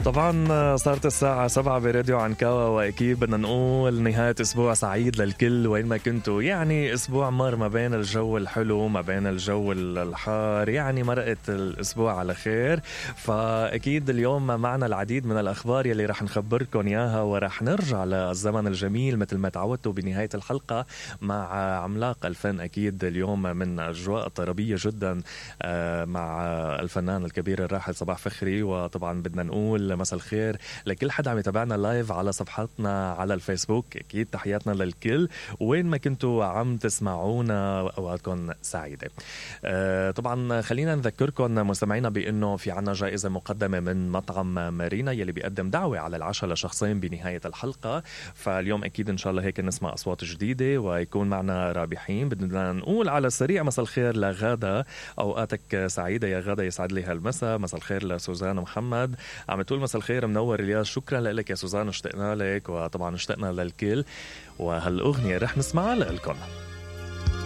طبعا صارت الساعة 7 براديو عنكاوا، وأكيد بدنا نقول نهاية أسبوع سعيد للكل وين ما كنتوا. يعني أسبوع مر ما بين الجو الحلو ما بين الجو الحار، يعني مرقت الأسبوع على خير. فأكيد اليوم معنا العديد من الأخبار يلي رح نخبركن إياها، ورح نرجع للزمن الجميل مثل ما تعودتوا بنهاية الحلقة مع عملاق الفن. أكيد اليوم من أجواء طربية جدا مع الفنان الكبير الراحل صباح فخري. وطبعا بدنا نقول مساء الخير لكل حدا عم يتابعنا لايف على صفحتنا على الفيسبوك. أكيد تحياتنا للكل وين ما كنتوا عم تسمعونا، أوقاتكم سعيدة. طبعا خلينا نذكركم مستمعينا بأنه في عنا جائزة مقدمة من مطعم مارينا يلي بيقدم دعوة على العشاء لشخصين بنهاية الحلقة. فاليوم أكيد إن شاء الله هيك نسمع أصوات جديدة ويكون معنا رابحين. بدنا نقول على السريع مساء الخير لغادة، أوقاتك سعيدة يا غادة، يسعد لي هالمساء. مساء الخير لسوزان محمد، عم تقول مساء الخير منور الياس. شكرا لك يا سوزان، اشتقنا لك وطبعا اشتقنا للكل. وهالأغنية رح نسمعها لكم.